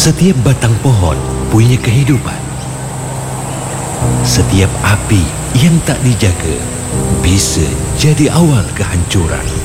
Setiap batang pohon punya kehidupan. Setiap api yang tak dijaga bisa jadi awal kehancuran.